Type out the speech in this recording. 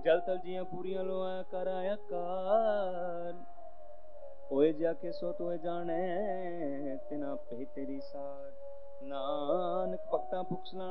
ਜਲ ਤਲ ਜੀਆਂ ਪੂਰੀਆਂ ਲੋਆ ਕਰ ਆਇਆ ਕਾਰ ਹੋਏ ਜਾ ਕੇ ਸੋ ਤੋਏ ਜਾਣੇ ਤਿਨਾ ਪੇ ਤੇਰੀ ਸਾਰ ਨਾਨਕ ਭਗਤਾਂ ਪੁਖਸਲਾਂ